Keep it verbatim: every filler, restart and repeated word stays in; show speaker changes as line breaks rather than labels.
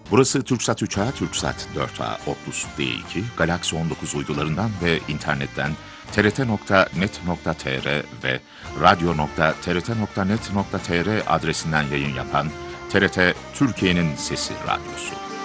Burası TürkSat üç A, TürkSat dört A, Optus D iki, Galaxy on dokuz uydularından ve internetten t r t nokta net nokta t r ve radyo nokta t r t nokta net nokta t r adresinden yayın yapan T R T Türkiye'nin Sesi Radyosu.